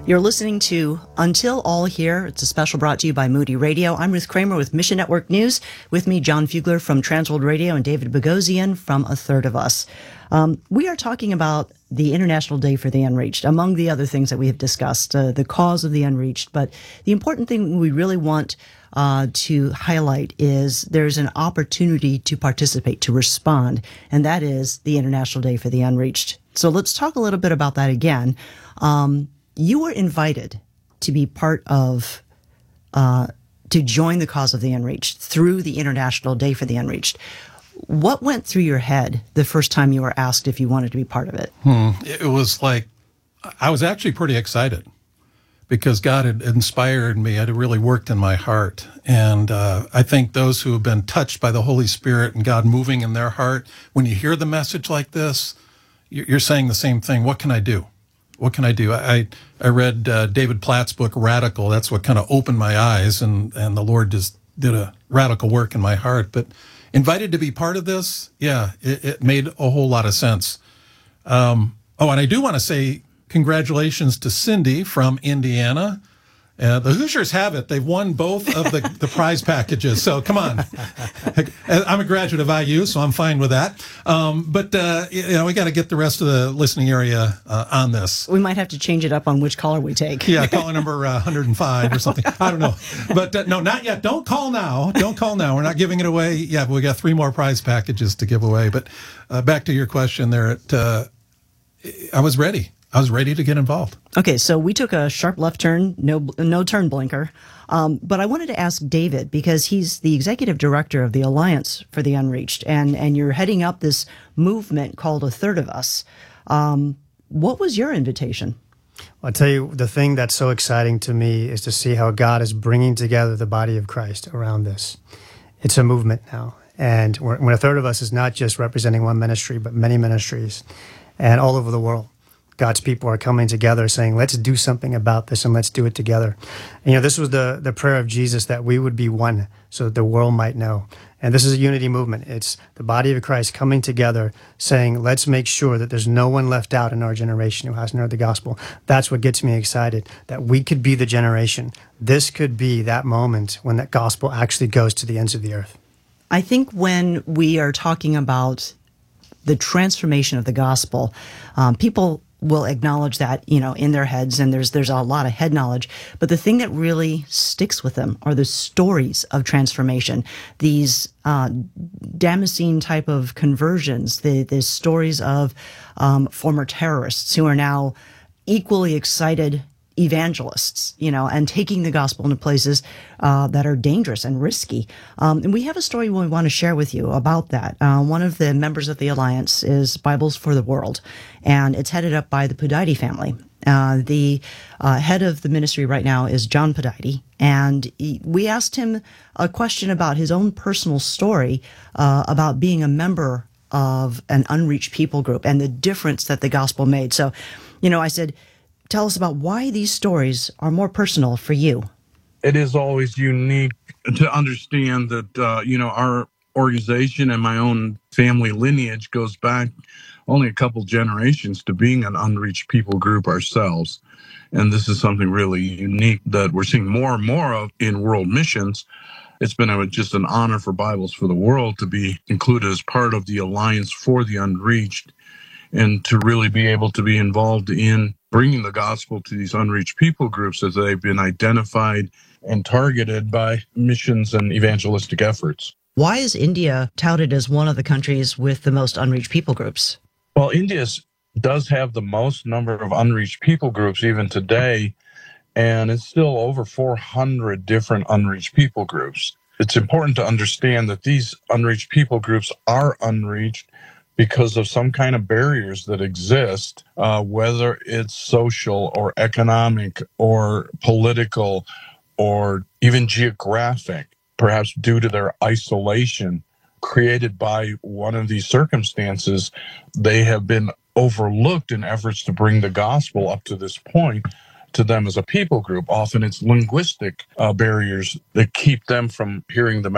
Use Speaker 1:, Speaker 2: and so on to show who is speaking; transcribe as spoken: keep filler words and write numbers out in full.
Speaker 1: You're listening to Until All Here. It's a special brought to you by Moody Radio. I'm Ruth Kramer with Mission Network News. With me, John Fugler from Transworld Radio and David Bogosian from A Third of Us. Um, we are talking about the International Day for the Unreached, among the other things that we have discussed, uh, the cause of the unreached. But the important thing we really want uh, to highlight is there's an opportunity to participate, to respond, and that is the International Day for the Unreached. So let's talk a little bit about that again. Um, You were invited to be part of, uh, to join the cause of the unreached through the International Day for the Unreached. What went through your head the first time you were asked if you wanted to be part of it?
Speaker 2: Hmm. It was like, I was actually pretty excited because God had inspired me. It had really worked in my heart. And uh, I think those who have been touched by the Holy Spirit and God moving in their heart, when you hear the message like this, you're saying the same thing. What can I do? What can I do? I I read uh, David Platt's book, Radical. That's what kind of opened my eyes, and, and the Lord just did a radical work in my heart. But invited to be part of this, yeah, it, it made a whole lot of sense. Um, oh, and I do want to say congratulations to Cindy from Indiana. Uh, the Hoosiers have it. They've won both of the, the prize packages. So come on. I'm a graduate of I U, so I'm fine with that. Um, but, uh, you know, we got to get the rest of the listening area uh, on this.
Speaker 1: We might have to change it up on which caller we take.
Speaker 2: Yeah, caller number uh, one hundred five or something. I don't know. But uh, no, not yet. Don't call now. Don't call now. We're not giving it away. Yeah, but we got three more prize packages to give away. But uh, back to your question there. It, uh, I was ready. I was ready to get involved.
Speaker 1: Okay, so we took a sharp left turn, no no turn blinker. Um, but I wanted to ask David, because he's the executive director of the Alliance for the Unreached, and, and you're heading up this movement called A Third of Us. Um, what was your invitation?
Speaker 3: I'll tell you, the thing that's so exciting to me is to see how God is bringing together the body of Christ around this. It's a movement now. And when A Third of Us is not just representing one ministry, but many ministries, and all over the world. God's people are coming together saying, let's do something about this and let's do it together. And, you know, this was the, the prayer of Jesus, that we would be one so that the world might know. And this is a unity movement. It's the body of Christ coming together saying, let's make sure that there's no one left out in our generation who hasn't heard the gospel. That's what gets me excited, that we could be the generation. This could be that moment when that gospel actually goes to the ends of the earth.
Speaker 1: I think when we are talking about the transformation of the gospel, um, people will acknowledge that, you know, in their heads, and there's there's a lot of head knowledge. But the thing that really sticks with them are the stories of transformation, these uh, Damascene type of conversions, the, the stories of um, former terrorists who are now equally excited evangelists, you know, and taking the gospel into places uh, that are dangerous and risky. Um, and we have a story we want to share with you about that. Uh, one of the members of the Alliance is Bibles for the World, and it's headed up by the Pudaiti family. Uh, the uh, head of the ministry right now is John Pudaiti, and he, we asked him a question about his own personal story uh, about being a member of an unreached people group and the difference that the gospel made. So, you know, I said, tell us about why these stories are more personal for you.
Speaker 4: It is always unique to understand that, uh, you know, our organization and my own family lineage goes back only a couple generations to being an unreached people group ourselves. And this is something really unique that we're seeing more and more of in world missions. It's been a, just an honor for Bibles for the World to be included as part of the Alliance for the Unreached, and to really be able to be involved in bringing the gospel to these unreached people groups as they've been identified and targeted by missions and evangelistic efforts.
Speaker 1: Why is India touted as one of the countries with the most unreached people groups?
Speaker 4: Well, India does have the most number of unreached people groups even today, and it's still over four hundred different unreached people groups. It's important to understand that these unreached people groups are unreached because of some kind of barriers that exist, uh, whether it's social or economic or political or even geographic, perhaps due to their isolation created by one of these circumstances. They have been overlooked in efforts to bring the gospel up to this point to them as a people group. Often it's linguistic uh, barriers that keep them from hearing the